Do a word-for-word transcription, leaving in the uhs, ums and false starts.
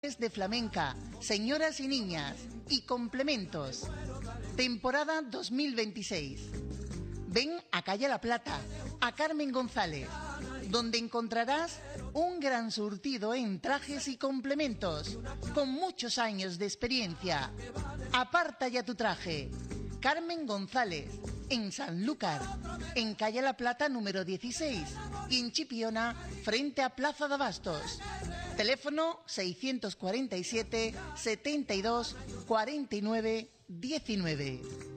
de flamenca, señoras y niñas y complementos. Temporada dos mil veintiséis. Ven a Calle La Plata, a Carmen González, donde encontrarás un gran surtido en trajes y complementos, con muchos años de experiencia. Aparta ya tu traje. Carmen González, en Sanlúcar, en Calle La Plata número dieciséis, y en Chipiona, frente a Plaza de Abastos. Teléfono seiscientos cuarenta y siete, setenta y dos, cuarenta y nueve, diecinueve.